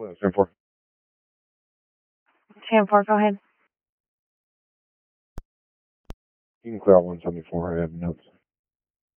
Stand for. Stand 4, go ahead. You can clear out 174. I have notes.